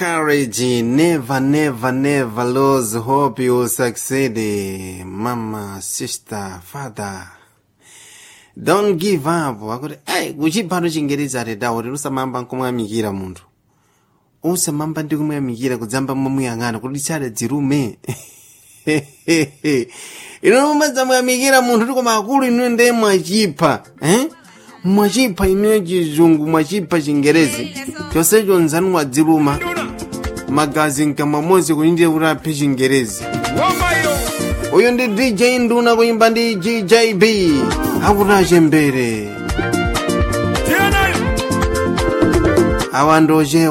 courage, never, never, never lose hope you'll succeed. Mama, sister, father, don't give up. Akuti, hey, kuchipano chingereza redawo usamamba nkumwamikira munthu. Usamamba ndi kumwamikira kudzamba momuyang'ana kuti tsale dzirume. Ino maza mwamikira munthu ndi koma akulu inu ndiye mwachipha, mwachipha inu chizungu mwachipha chingerezi. Chonsecho nzanu wadziruma. Magazi nkamamwezi kunyindira kuti aphe chingerezi. Uyu ndi DJ Nduna kuimba ndi GJB. Akutache mbere. Awandoje